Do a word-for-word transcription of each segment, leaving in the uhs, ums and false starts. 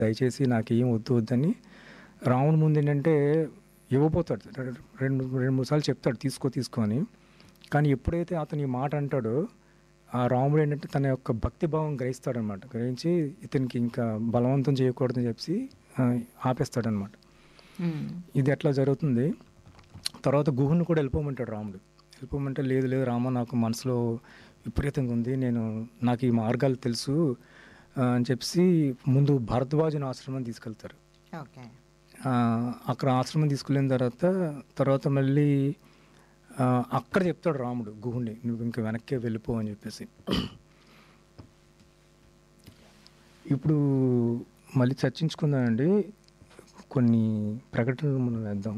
దయచేసి నాకేం వద్దు వద్దని రాముడి ముందు ఏంటంటే ఇవ్వబోతాడు. రెండు రెండు మూడు సార్లు చెప్తాడు తీసుకో తీసుకో అని. కానీ ఎప్పుడైతే అతను ఈ మాట అంటాడో ఆ రాముడు ఏంటంటే తన యొక్క భక్తి భావం గ్రహిస్తాడనమాట. గ్రహించి ఇతనికి ఇంకా బలవంతం చేయకూడదని చెప్పి ఆపేస్తాడనమాట. ఇది ఎట్లా జరుగుతుంది. తర్వాత గుహుని కూడా వెళ్ళిపోమంటాడు రాముడు. వెళ్ళిపోమంటే లేదు లేదు రామ, నాకు మనసులో విపరీతంగా ఉంది, నేను నాకు ఈ మార్గాలు తెలుసు అని చెప్పి ముందు భరద్వాజుని ఆశ్రమం తీసుకెళ్తారు. ఓకే. అక్కడ ఆశ్రమం తీసుకెళ్ళిన తర్వాత తర్వాత మళ్ళీ అక్కడ చెప్తాడు రాముడు గుహుని, నువ్వు ఇంకా వెనక్కే వెళ్ళిపో అని చెప్పేసి. ఇప్పుడు మళ్ళీ చర్చించుకుందామండి, కొన్ని ప్రకటనలు మనం వేద్దాం.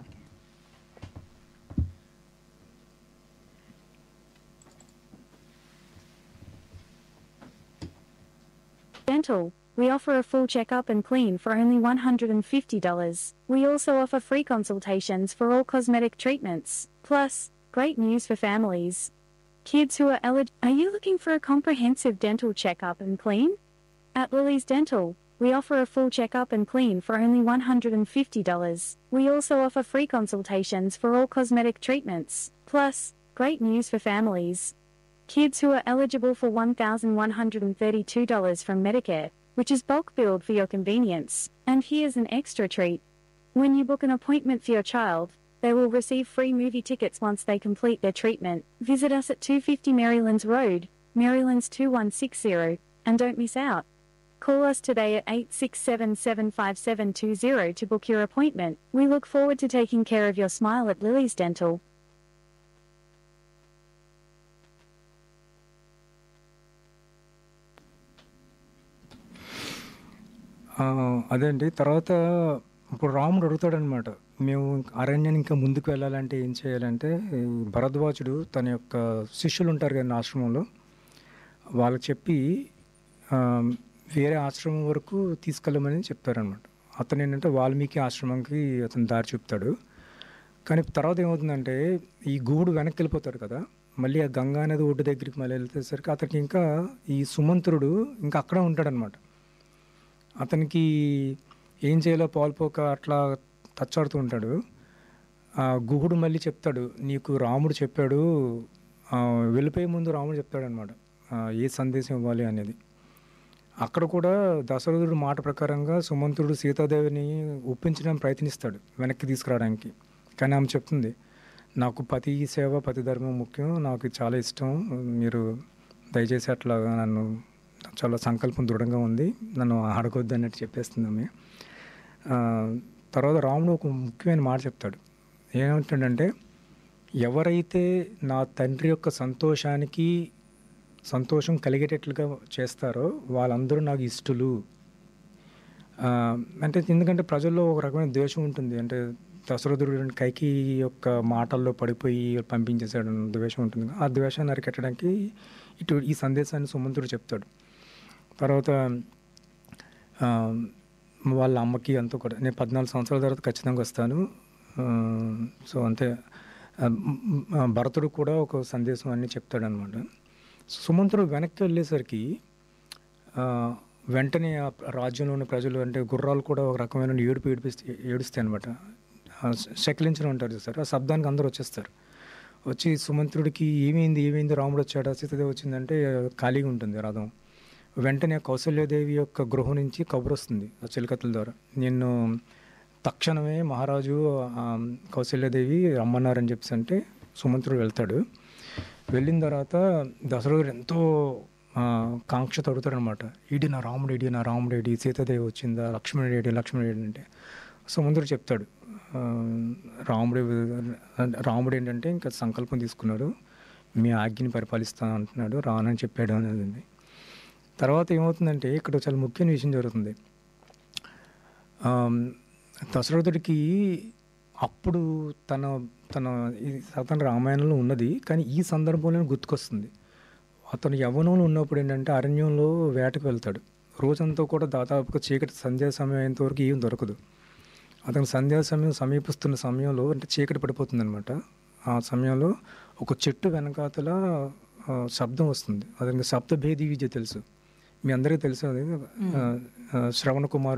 Dental. We offer a full checkup and clean for only one hundred fifty dollars. We also offer free consultations for all cosmetic treatments. Plus, great news for families. Kids who are eligible. Are you looking for a comprehensive dental checkup and clean? At Lily's Dental, we offer a full checkup and clean for only one hundred fifty dollars. We also offer free consultations for all cosmetic treatments. Plus, great news for families. Kids who are eligible for one thousand one hundred thirty-two dollars from Medicare, which is bulk billed for your convenience. And here's an extra treat. When you book an appointment for your child, they will receive free movie tickets once they complete their treatment. Visit us at two fifty Marylands Road, Marylands two one six zero, and don't miss out. Call us today at eight six seven seven five seven two zero to book your appointment. We look forward to taking care of your smile at Lily's Dental. అదే అండి. తర్వాత ఇప్పుడు రాముడు అడుగుతాడనమాట, మేము అరణ్యాన్ని ఇంకా ముందుకు వెళ్ళాలంటే ఏం చేయాలంటే, భరద్వాజుడు తన యొక్క శిష్యులు ఉంటారు కదా ఆశ్రమంలో, వాళ్ళకి చెప్పి వేరే ఆశ్రమం వరకు తీసుకెళ్ళమని చెప్తారనమాట. అతను ఏంటంటే వాల్మీకి ఆశ్రమంకి అతను దారి చెప్తాడు. కానీ తర్వాత ఏమవుతుందంటే ఈ గుహుడు వెనక్కి వెళ్ళిపోతాడు కదా, మళ్ళీ ఆ గంగా నది ఒడ్డు దగ్గరికి మళ్ళీ వెళ్తేసరికి అతనికి ఇంకా ఈ సుమంత్రుడు ఇంకా అక్కడ ఉంటాడనమాట. అతనికి ఏం చేయాలో పాల్పోక అట్లా తచ్చాడుతూ ఉంటాడు. గుహుడు మళ్ళీ చెప్తాడు, నీకు రాముడు చెప్పాడు, వెళ్ళిపోయే ముందు రాముడు చెప్తాడనమాట ఏ సందేశం ఇవ్వాలి అనేది. అక్కడ కూడా దశరథుడు మాట ప్రకారంగా సుమంత్రుడు సీతాదేవిని ఒప్పించడానికి ప్రయత్నిస్తాడు వెనక్కి తీసుకురావడానికి. కానీ ఆమె చెప్తుంది, నాకు పతి సేవ పతి ధర్మం ముఖ్యం, నాకు చాలా ఇష్టం, మీరు దయచేసి అట్లాగా నన్ను చాలా సంకల్పం దృఢంగా ఉంది, నన్ను అడగొద్దు అన్నట్టు చెప్పేస్తుంది ఆమె. తర్వాత రాముడు ఒక ముఖ్యమైన మాట చెప్తాడు. ఏమంటాడంటే, ఎవరైతే నా తండ్రి యొక్క సంతోషానికి సంతోషం కలిగేటట్లుగా చేస్తారో వాళ్ళందరూ నాకు ఇష్టలు. అంటే ఎందుకంటే ప్రజల్లో ఒక రకమైన ద్వేషం ఉంటుంది. అంటే దశరథుడు కైకి యొక్క మాటల్లో పడిపోయి పంపించేశాడు ద్వేషం ఉంటుంది. ఆ ద్వేషాన్ని అరికట్టడానికి ఇటు ఈ సందేశాన్ని సుమంతుడు చెప్తాడు. తర్వాత వాళ్ళ అమ్మకి అంతా కూడా, నేను పద్నాలుగు సంవత్సరాల తర్వాత ఖచ్చితంగా వస్తాను. సో అంతే, భరతుడు కూడా ఒక సందేశం అన్నీ చెప్తాడనమాట. సుమంతుడు వెనక్కి వెళ్ళేసరికి వెంటనే ఆ రాజ్యంలో ఉన్న ప్రజలు అంటే గుర్రాలు కూడా ఒక రకమైన ఏడుపు ఏడిపిస్తే ఏడుస్తాయి అనమాట. శకిలించడం ఉంటారు చూస్తారు, ఆ శబ్దానికి అందరూ వచ్చేస్తారు. వచ్చి సుమంత్రుడికి ఏమైంది ఏమైంది రాముడు వచ్చాడా సీతాదేవి వచ్చిందంటే ఖాళీగా ఉంటుంది రథం. వెంటనే కౌసల్యాదేవి యొక్క గృహం నుంచి కబురు వస్తుంది ఆ చిలకత్తల ద్వారా, నిన్ను తక్షణమే మహారాజు కౌసల్యాదేవి రమ్మన్నారని చెప్పేసి అంటే సుమంత్రుడు వెళ్తాడు. వెళ్ళిన తర్వాత దశరథుడు ఎంతో కాంక్ష తడుతాడనమాట, ఇడి నా రాముడు ఇడి నా రాముడు ఇడి సీతాదేవి వచ్చిందా, లక్ష్మణుడు ఏడి లక్ష్మణుడు ఏడి అంటే సుమంత్రుడు చెప్తాడు, రాముడు రాముడు ఏంటంటే ఇంకా సంకల్పం తీసుకున్నాడు, మీ ఆజ్ఞని పరిపాలిస్తాను అంటున్నాడు, రానని చెప్పాడు అనేది. తర్వాత ఏమవుతుందంటే ఇక్కడ చాలా ముఖ్యమైన విషయం జరుగుతుంది. దశరథుడికి అప్పుడు తన తన అతను రామాయణంలో ఉన్నది, కానీ ఈ సందర్భంలో గుర్తుకొస్తుంది. అతను యవ్వనంలో ఉన్నప్పుడు ఏంటంటే అరణ్యంలో వేటకు వెళ్తాడు. రోజంతా కూడా దాదాపుగా చీకటి సంధ్యా సమయం అయ్యేంత వరకు ఏం దొరకదు. అతను సంధ్యా సమయం సమీపిస్తున్న సమయంలో అంటే చీకటి పడిపోతుంది అనమాట. ఆ సమయంలో ఒక చెట్టు వెనకాతల శబ్దం వస్తుంది. అతనికి శబ్దభేది విద్య తెలుసు. మీ అందరికీ తెలుసు అది. ఆ, ఆ, శ్రవణ కుమార్